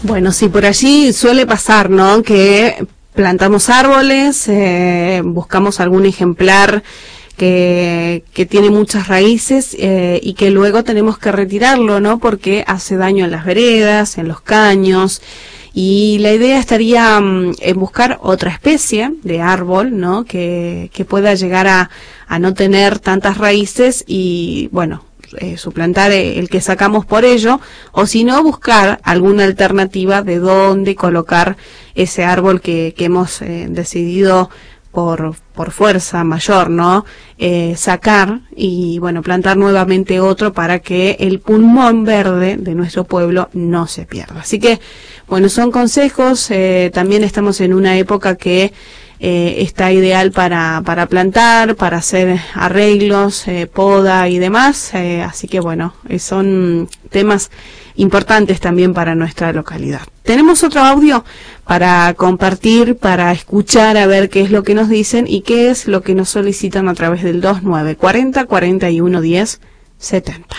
Bueno, sí, por allí suele pasar, ¿no? Que plantamos árboles, buscamos algún ejemplar que tiene muchas raíces y que luego tenemos que retirarlo, ¿no? Porque hace daño en las veredas, en los caños. Y la idea estaría en buscar otra especie de árbol, ¿no? Que pueda llegar a no tener tantas raíces y, bueno, suplantar el que sacamos por ello, o si no, buscar alguna alternativa de dónde colocar ese árbol que hemos decidido por fuerza mayor, ¿no? Sacar y, bueno, plantar nuevamente otro para que el pulmón verde de nuestro pueblo no se pierda. Así que, bueno, son consejos. También estamos en una época que está ideal para plantar, para hacer arreglos, poda y demás. Así que, bueno, son temas importantes también para nuestra localidad. Tenemos otro audio para compartir, para escuchar, a ver qué es lo que nos dicen y qué es lo que nos solicitan a través del 2940 41 10 70.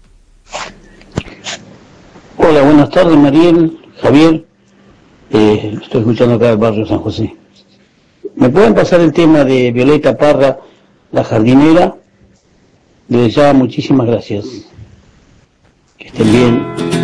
Hola, buenas tardes, Mariel, Javier. Estoy escuchando acá del barrio San José. ¿Me pueden pasar el tema de Violeta Parra, la jardinera? Desde ya, muchísimas gracias. Que estén bien.